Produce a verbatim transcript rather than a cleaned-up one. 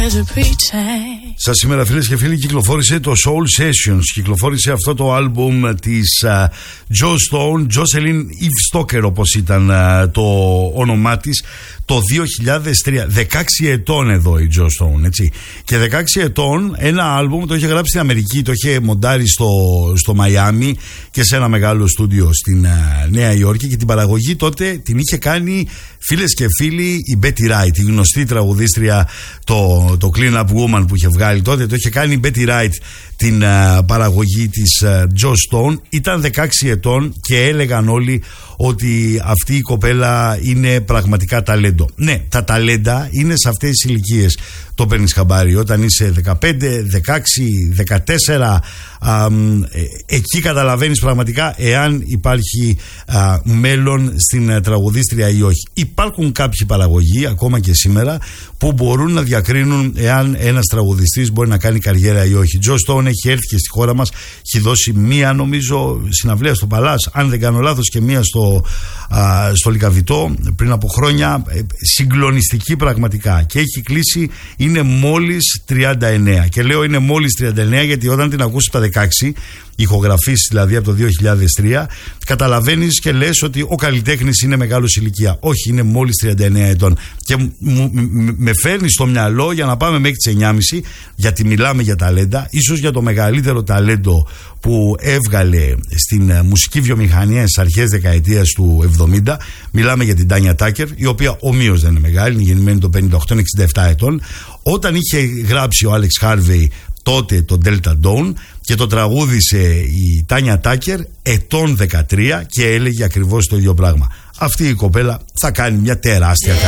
Σας σήμερα, φίλες και φίλοι, κυκλοφόρησε το Soul Sessions. Κυκλοφόρησε αυτό το άλμπουμ της uh, Joe Stone, Jocelyn Eve Stoker όπως ήταν uh, το όνομά της, το δύο χιλιάδες τρία. δεκαέξι ετών εδώ η Joe Stone, έτσι. Και δεκαέξι ετών ένα άλμπουμ το είχε γράψει στην Αμερική, το είχε μοντάρει στο, στο Μαϊάμι και σε ένα μεγάλο στούντιο στην uh, Νέα Υόρκη, και την παραγωγή τότε την είχε κάνει, φίλες και φίλοι, η Betty Wright, η γνωστή τραγουδίστρια, το, το Clean Up Woman που είχε βγάλει τότε, το είχε κάνει η Betty Wright την uh, παραγωγή της uh, Joe Stone. Ήταν δεκαέξι ετών και έλεγαν όλοι ότι αυτή η κοπέλα είναι πραγματικά ταλέντο. Ναι, τα ταλέντα είναι σε αυτές τις ηλικίες. Το παίρνεις χαμπάρι όταν είσαι δεκαπέντε, δεκαέξι, δεκατέσσερα. Α, ε, εκεί καταλαβαίνεις πραγματικά εάν υπάρχει α, μέλλον στην α, τραγουδίστρια ή όχι. Υπάρχουν κάποιοι παραγωγοί ακόμα και σήμερα που μπορούν να διακρίνουν εάν ένας τραγουδιστής μπορεί να κάνει καριέρα ή όχι. Joe Stone έχει έρθει και στη χώρα μας, έχει δώσει μία, νομίζω, συναυλία στο Παλάς, αν δεν κάνω λάθος, και μία στο, α, στο Λυκαβητό πριν από χρόνια. ε, συγκλονιστική πραγματικά, και έχει κλείσει, είναι μόλις τριάντα εννέα. Και λέω είναι μόλις τριάντα εννέα γιατί όταν την ακούσεις τα δεκαέξι, ηχογραφήσεις δηλαδή από το δύο χιλιάδες τρία, καταλαβαίνεις και λες ότι ο καλλιτέχνης είναι μεγάλος ηλικία. Όχι, είναι μόλις τριάντα εννέα ετών. Και μου, με φέρνει στο μυαλό για να πάμε μέχρι τις εννιά και μισή, γιατί μιλάμε για ταλέντα, ίσως για το μεγαλύτερο ταλέντο που έβγαλε στην μουσική βιομηχανία στις αρχές δεκαετίας του εβδομήντα. Μιλάμε για την Τάνια Τάκερ, η οποία ομοίως δεν είναι μεγάλη, είναι γεννημένη το πενήντα οκτώ, είναι εξήντα επτά ετών. Όταν είχε γράψει ο Άλεξ Χάρβεϊ τότε το Delta Dawn και το τραγούδισε η Τάνια Τάκερ, ετών δεκατρία, και έλεγε ακριβώς το ίδιο πράγμα. Αυτή η κοπέλα θα κάνει μια τεράστια